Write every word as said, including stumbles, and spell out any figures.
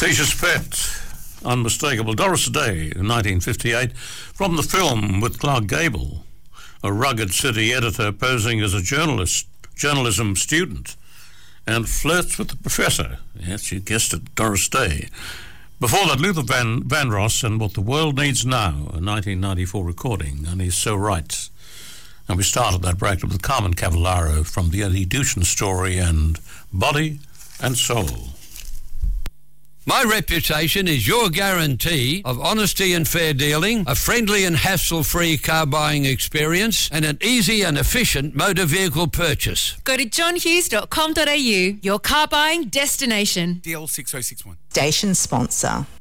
Teacher's Pet, unmistakable. Doris Day in nineteen fifty-eight, from the film with Clark Gable, a rugged city editor posing as a journalist, journalism student, and flirts with the professor. Yes, you guessed it, Doris Day. Before that, Luther Van, Vandross and What the World Needs Now, a nineteen ninety-four recording, and he's so right. And we started that bracket with Carmen Cavallaro from the Eddie Duchin story and Body and Soul. My reputation is your guarantee of honesty and fair dealing, a friendly and hassle-free car buying experience, and an easy and efficient motor vehicle purchase. Go to john hughes dot com dot a u, your car buying destination. D L six oh six one. Station sponsor.